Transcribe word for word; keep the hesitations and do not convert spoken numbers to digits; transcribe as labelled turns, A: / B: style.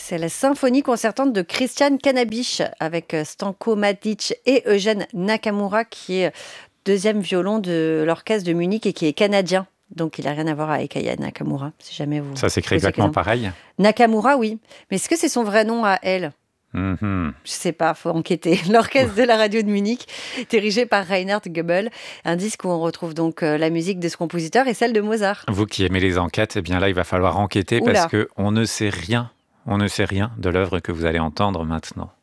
A: C'est la symphonie concertante de Christian Kanabisch avec euh, Stanko Matić et Eugène Nakamura qui est deuxième violon de l'orchestre de Munich et qui est canadien. Donc il n'a rien à voir avec Aya Nakamura, si jamais vous...
B: Ça s'écrit exactement pareil.
A: Nakamura, oui. Mais est-ce que c'est son vrai nom à elle ?
B: Mm-hmm.
A: Je sais pas, faut enquêter. L'orchestre de la radio de Munich, dirigé par Reinhard Goebel, un disque où on retrouve donc euh, la musique de ce compositeur et celle de Mozart.
B: Vous qui aimez les enquêtes, eh bien là, il va falloir enquêter
A: Oula.
B: parce qu'on ne sait rien, on ne sait rien de l'œuvre que vous allez entendre maintenant.